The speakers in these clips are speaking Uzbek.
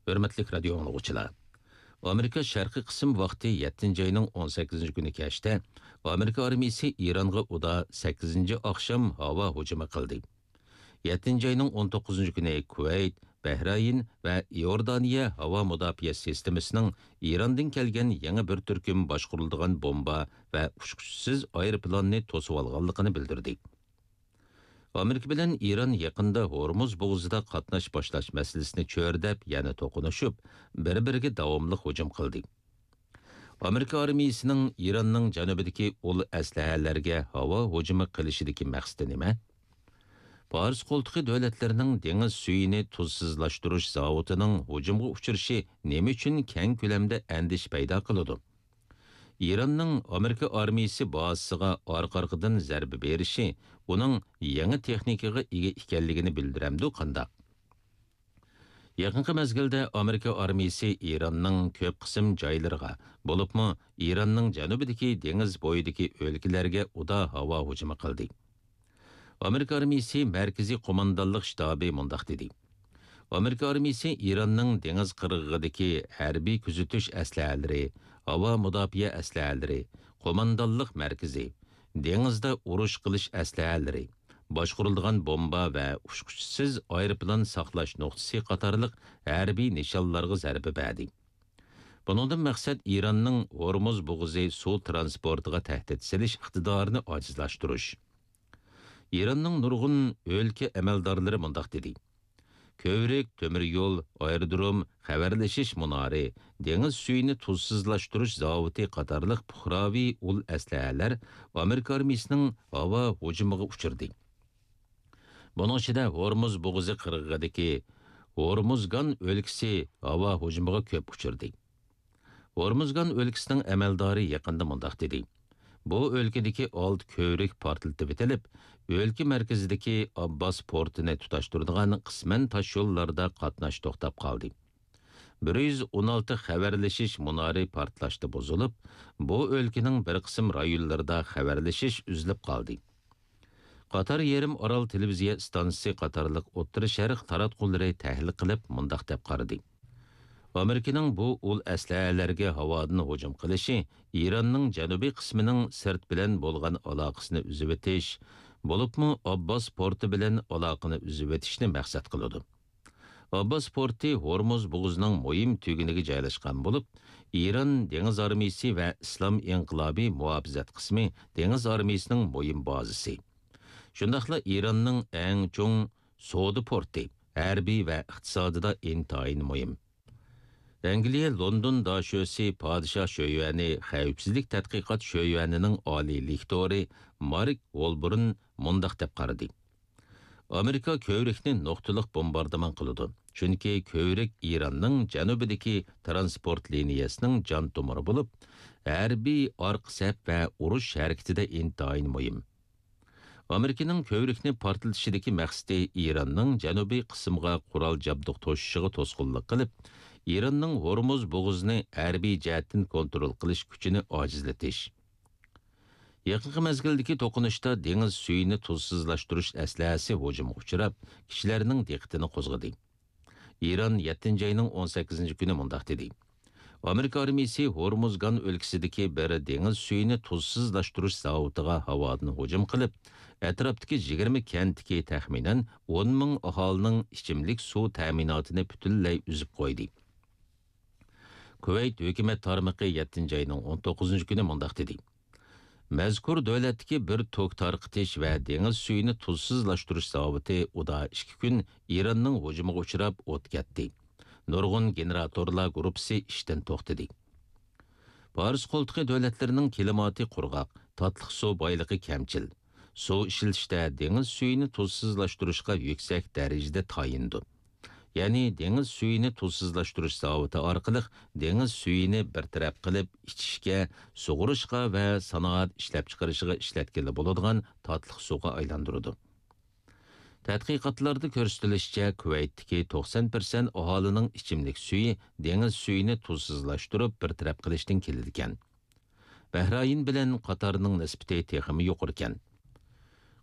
Hörmətli radio dinləyicilər. Amerika şərqi qism vaxtı 7-ci ayının 18-ci günü kəşdə Amerika armiyası İranğa uda 8-ci axşam hava hücumu qıldı. 7-ci ayının 19-cu günü Kuveyt, Bahrayn və Iordaniya hava müdafiə sistemisinin İrandan gələn yeni bir türküm başqurulduğan bomba və uçquşsuz aeroplanını tosub alğanlığını bildirdi. Amerika bilan İran yaqında Hormuz bo'g'izida qatnash boshlash masalasini cho'rdab, yana to'qinishib, bir-biriga davomli hujum qildi. Amerika armiyasining Iranning janubidagi ul aslahalarga havo hujumi qilishidagi maqsadi nima? Pars qo'ltiqi davlatlarining dengiz suyini tuzsizlashtirish zavodining hujumga uchrashi nima uchun keng ko'lamda andish paydo qiladi? İranның Amerika armiyasi bazasiga orqa-orqadan zarba berishi uning yangi texnikaga ega ekanligini bildiramdi qandaq. Yaqinqi mezgilda Amerika armiyasi İranның ko'p qism joylariga, bo'libmi İranның janubidagi dengiz bo'yidagi o'lkalarga uda havo hujumi qildi. Amerika armiyasi markaziy qo'mondonlik shtabi mundaq dedi. Amerika armiyasi İranның dengiz qirg'og'idagi harbiy kuzatish aslahalari, havo mudofaa aslahalari, qo'mondonlik markazi, dengizda urush qilish aslahalari, boshqarilgan bomba va uçquşsiz aeroplan saqlash nuqtasi qatorliq harbiy nishonlarga zarba berdi. Buningdan maqsad İranның Hormuz bo'g'izi suv transportiga tahdid solish iqtidorini ojizlashtirish. İranның nurg'un o'lka amaldorlari mundaq dedi. Kövrek, tömür yol, aerodrom, xabarlashish munari, dengiz suyini tuzsizlashtirish zavodi qatorliq puhraviy ul aslahalar Amerika armiyasining havo hujumiga uchirdi. Buning ichida Hormuz bo'g'izi qirg'og'idagi Hormuzgan o'lkasi havo hujumiga ko'p uchirdi. Hormuzgan o'lkasining amaldori yaqinda mundaq dedi. Bu o'lkadagi old kövrek portlatib etilib, o'lka markazidagi Abbas portini tutashtiradigan qisman tosh yo'llarda qatnash to'xtab qoldi. 116 xabarlashish munori portlashda buzilib, bu o'lkaning bir qism rayonlarida xabarlashish uzilib qoldi. Qatar yerim Oral televiziya stansiyasi qatorliq O'rta Sharq taratqullari tahlil qilib mundaq deb qaradi. Amerikaning bu ul aslahalarga havodan hujum qilishi İranning janubiy qismining sirt bilan bo'lgan aloqasini uzib etish, bo'libmi Abbas porti bilan aloqani uzib etishni maqsad qiladi. Abbas porti Hormuz bo'g'izining muhim tuguniga joylashgan bo'lib, İran dengiz armiyasi va Islom inqilobiy muhofazat qismi dengiz armiyasining muhim bazasi. Shundaqla İranning eng cho'ng savdo porti, harbiy va iqtisodida intayin muhim. Angliya London dashosi Padişah Şöyüəni xavfsizlik tədqiqat şöyüəninin ali lektori Mark Wolburn mundaq deb qaradı. Amerika kövrəkni nöqtəlik bombardıman qılıdı. Çünki kövrək İranның janubidagi transport liniyasının can tomiri bo'lib, harbiy orqa saf va urush harakatida intayin muhim. Amerikaning kövrəkni portlatishidagi maqsadi İranның janubiy qismiga qurol jabduq to'shishiga to'sqinlik qilib, İranның Hormuz bo'g'izini harbiy jihatdan kontrol qilish kuchini ojizlatish. Yaqinqi mezgildagi to'qinishda dengiz suyini tuzsizlashtirish aslahasi hujumga uchrab, kishilarning diqqatini qo'zg'adi. İran 7-ci ayının 18-ci günü mundaq dedi. Amerika armiyasi Hormuzgan o'lkasidagi bir dengiz suyini tuzsizlashtirish zavodiga havodan hujum qilib, atrofdagi 20 kentdagi taxminan 10 ming aholining ichimlik suv ta'minotini butunlay uzib qo'ydi. Kuveyt hukumat tarmoqi 7-ci ayının 19-cu günü mundaq dedi. Mazkur davlatdagi bir tok tarqitish va dengiz suyini tuzsizlashtirish zavodi uda 2 kun İranning hujumiga uchrab o't ketdi. Nurg'un generatorlar gruppasi ishdan to'xtadi. Pars qo'ltiqi davlatlarining klimati qurg'oq, tatliq suv boyligi kamchil. Suv ishlatishda dengiz suyini tuzsizlashtirishga yuksak darajada tayindi. Ya'ni dengiz suyini tuzsizlashtirish zavodi orqali dengiz suyini bartaraf qilib ichishga, sug'urishga va sanoat ishlab chiqarishiga ishlatgili bo'ladigan tatliq suvga aylantiradi. Tədqiqatlarda ko'rsatilishicha, Kuveytdagi 90% aholining ichimlik suyi dengiz suyini tuzsizlashtirib bartaraf qilishdan keladigan. Bahrayn bilan Qatarning nisbati texmi yuqori ekan.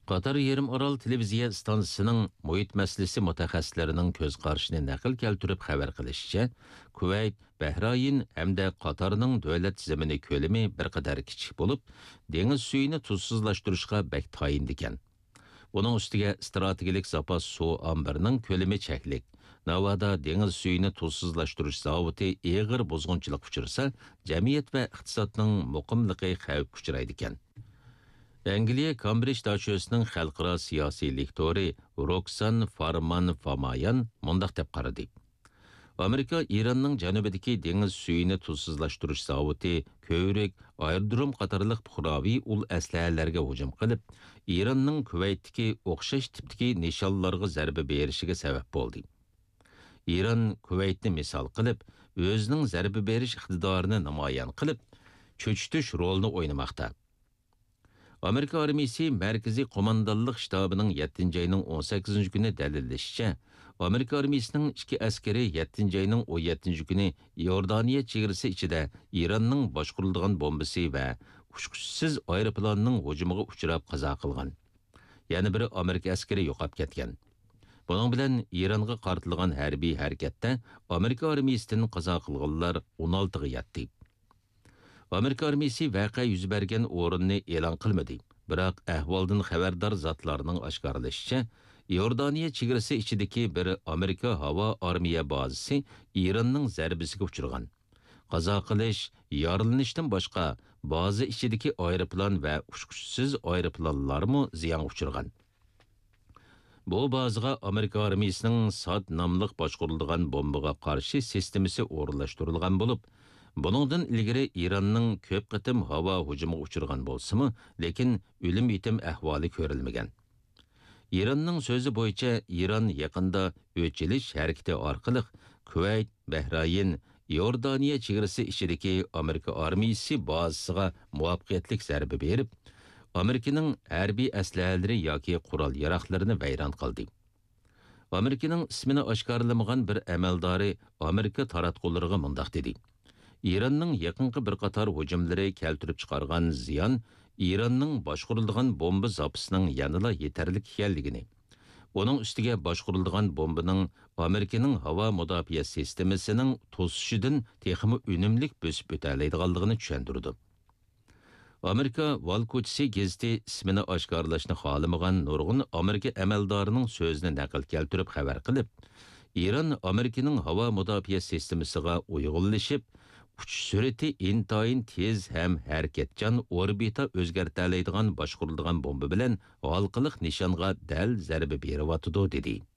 Qatar Yerim Oral televiziya stansiyasining muhit masalasi mutaxassislarining ko'z qarashini naql keltirib xabar qilishicha, Kuvayt, Bahrayn hamda Qatarning davlat tizimini ko'lami bir qadar kichik bo'lib, dengiz suyini tuzsizlashtirishga bak tayinli ekan. Buning ustiga strategik zapas suv ombirining ko'lami cheklik. Navoda dengiz suyini tuzsizlashtirish zavodi eg'ir buzg'unchilik uchirsa, jamiyat va iqtisodning muqimligi xavf uchraydi ekan. Angliya Cambridge dachosining xalqaro siyosiy lektori Roxan Farman Famayan mundaq deb qaradi. Amerika Iranning janubidagi dengiz suyini tuzsizlashtirish zavodi ko'rik, aerodrom qatorliq puxroviy ul aslahalarga hujum qilib, Iranning Kuvaytdagi o'xshash tipdagi nishonlarga zarba berishiga sabab bo'ldi. İran Kuvaytni misol qilib, o'zining zarba berish iqtidorini namoyon qilib, cho'chitish rolini o'ynamoqda. Amerika armiyasi Markaziy qo'mondonlik shtabining 7-oyning 18-kuni dalillashicha, Amerika armiyasining 2 askari 7-oyning 17-kuni Iordaniya chegarasi ichida Iranning boshqarilgan bombasi va uçqushsiz aeroplanning hujumiga uchrab qazo qilgan. Yana biri Amerika askari yo'qolib ketgan. Bunun bilan İranға qartilgan harbiy harakatda Amerika armiyasidan qazo qilganlar 16 ga yetdi. Amerika armiyasi voqea yuz bergan o'rinni e'lon qilmadi. Biroq ahvoldan xabardor zotlarning oshkorlashicha, Iordaniya chegarasi ichidagi bir Amerika havo armiya bazasi Iranning zarbasiga uchirgan. Qazo qilish, yorilanishdan boshqa baza ichidagi aeroplan va uçqushsiz aeroplanlarmi ziyon uchirgan. Bu bazaga Amerika armiyasining SAD nomli boshqarilgan bombaga qarshi sistemasi o'rnashtirilgan bo'lib, buningdan ilgari Iranning ko'p qatim havo hujumiga uchirgan bo'lsa-mu, lekin o'lim yetim ahvoli ko'rilmagan. Iranning so'zi bo'yicha Iran yaqinda o'chilish harakati orqali Kuvayt, Bahrayn, Iordaniya chegarasi ichidagi Amerika armiyasi bazasiga muvaffaqiyatli zarba berib, Amerikaning harbiy aslahalari yoki qurol yaroqlarini vayron qildi. Amerikaning ismini oshkorlamagan bir amaldori Amerika taratqullariga mundaq dedi. İranning yaqinqi bir qator hujumlari keltirib chiqargan ziyon İranning boshqarilgan bomba zapisining yanada yetarli ekanligini, uning ustiga boshqarilgan bombaning Amerikaning havo mudofaa sistemasining to'sishidan texmi unumlik bo'sib o'talaydiganligini tushuntirdi. Amerika Valkochisi gazeti ismini oshkorlashni xohlamagan nurg'un Amerika amaldorining so'zini naql keltirib xabar qilib, İran Amerikaning havo mudofaa sistemasiga uyg'unlashib, uchish sur'ati intayin tez ham harakatchan orbita o'zgartiradigan boshqarilgan bomba bilan halqiliq nishonga dal zarba beryapti dedi.